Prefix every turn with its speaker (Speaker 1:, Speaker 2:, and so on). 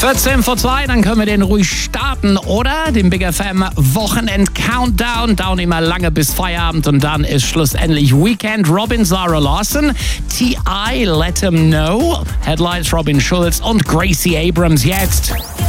Speaker 1: 14 vor 2, dann können wir den ruhig starten, oder? Den Big FM Wochenend-Countdown. Dauert immer lange bis Feierabend und dann ist schlussendlich Weekend. Robin, Zara Larson, T.I., Let 'Em Know, Headlights, Robin Schulz und Gracie Abrams jetzt.